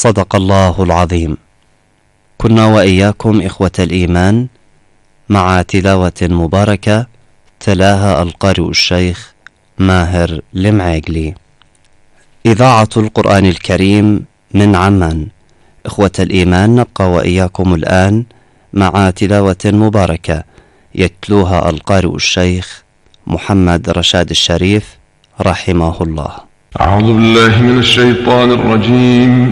صدق الله العظيم. كنا وإياكم إخوة الإيمان مع تلاوة مباركة تلاها القارئ الشيخ ماهر المعيقلي. إذاعة القرآن الكريم من عمان. إخوة الإيمان، نبقى وإياكم الآن مع تلاوة مباركة يتلوها القارئ الشيخ محمد رشاد الشريف رحمه الله. أعوذ بالله من الشيطان الرجيم.